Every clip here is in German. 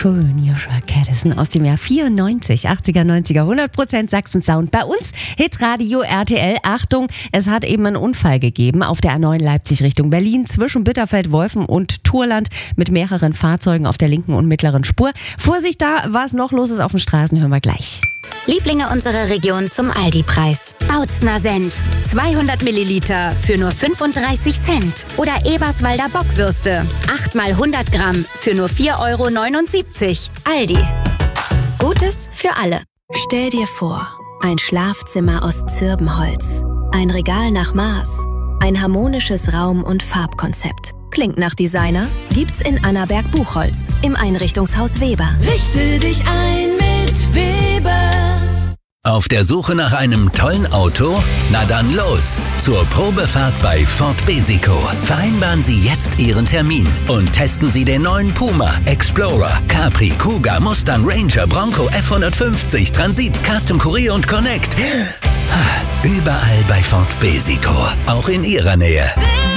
schön, Joshua Caddison aus dem Jahr 94, 80er, 90er, 100% Sachsen-Sound. Bei uns Hitradio RTL. Achtung, es hat eben einen Unfall gegeben auf der A9 Leipzig Richtung Berlin zwischen Bitterfeld-Wolfen und Turland mit mehreren Fahrzeugen auf der linken und mittleren Spur. Vorsicht da, was noch los ist auf den Straßen, hören wir gleich. Lieblinge unserer Region zum Aldi-Preis. Bautzner Senf, 200 Milliliter für nur 35 Cent. Oder Eberswalder Bockwürste, 8 mal 100 Gramm für nur 4,79 €. Aldi. Gutes für alle. Stell dir vor, ein Schlafzimmer aus Zirbenholz, ein Regal nach Maß, ein harmonisches Raum- und Farbkonzept. Klingt nach Designer? Gibt's in Annaberg Buchholz im Einrichtungshaus Weber. Richte dich ein mit Weber. Auf der Suche nach einem tollen Auto? Na dann los! Zur Probefahrt bei Ford Besico. Vereinbaren Sie jetzt Ihren Termin und testen Sie den neuen Puma, Explorer, Capri, Kuga, Mustang, Ranger, Bronco, F150, Transit, Custom Courier und Connect. Überall bei Ford Besico. Auch in Ihrer Nähe.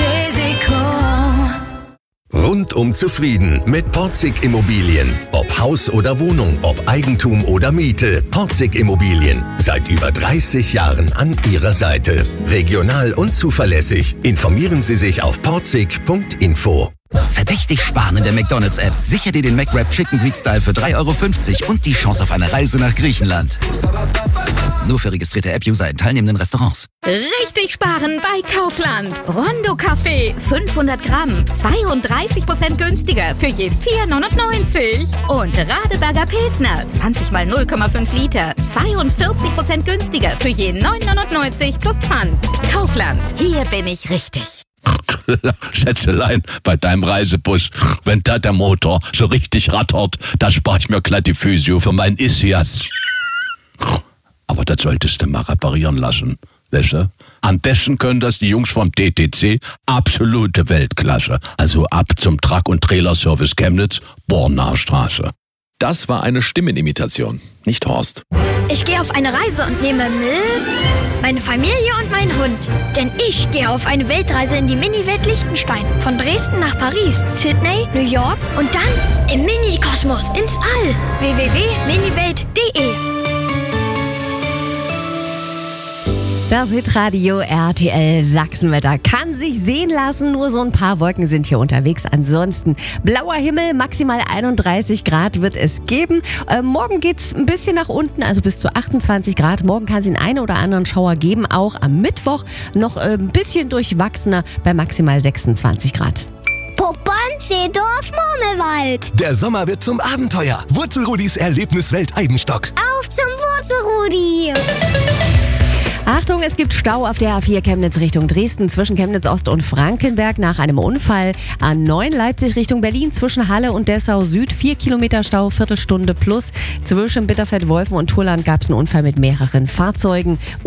Rundum zufrieden mit Porzig Immobilien. Ob Haus oder Wohnung, ob Eigentum oder Miete. Porzig Immobilien. Seit über 30 Jahren an Ihrer Seite. Regional und zuverlässig. Informieren Sie sich auf porzig.info. Verdächtig sparen in der McDonald's-App. Sicher dir den McWrap Chicken Greek Style für 3,50 € und die Chance auf eine Reise nach Griechenland. Nur für registrierte App-User in teilnehmenden Restaurants. Richtig sparen bei Kaufland. Rondo Kaffee, 500 Gramm, 32% günstiger für je 4,99 €. Und Radeberger Pilsner, 20 mal 0,5 Liter, 42% günstiger für je 9,99 € plus Pfand. Kaufland, hier bin ich richtig. Schätzelein, bei deinem Reisebus, wenn da der Motor so richtig rattert, da spare ich mir glatt die Physio für meinen Ischias. Aber das solltest du mal reparieren lassen, weißt du? Am besten können das die Jungs vom DTC, absolute Weltklasse. Also ab zum Truck- und Trailerservice Chemnitz, Bornaer Straße. Das war eine Stimmenimitation, nicht Horst. Ich gehe auf eine Reise und nehme mit meine Familie und meinen Hund. Denn ich gehe auf eine Weltreise in die Mini-Welt Liechtenstein. Von Dresden nach Paris, Sydney, New York und dann im Mini-Kosmos ins All. www.miniwelt.de. Das Hitradio RTL Sachsenwetter kann sich sehen lassen. Nur so ein paar Wolken sind hier unterwegs. Ansonsten blauer Himmel, maximal 31 Grad wird es geben. Morgen geht's ein bisschen nach unten, also bis zu 28 Grad. Morgen kann es den einen oder anderen Schauer geben. Auch am Mittwoch noch ein bisschen durchwachsener bei maximal 26 Grad. Poppern-Seedorf Murmelwald. Der Sommer wird zum Abenteuer. Wurzelrudis Erlebniswelt Eibenstock. Auf zum Wurzelrudi. Achtung, es gibt Stau auf der A4 Chemnitz Richtung Dresden zwischen Chemnitz Ost und Frankenberg nach einem Unfall. A9 Leipzig Richtung Berlin zwischen Halle und Dessau Süd 4 Kilometer Stau, Viertelstunde plus. Zwischen Bitterfeld-Wolfen und Turland gab es einen Unfall mit mehreren Fahrzeugen.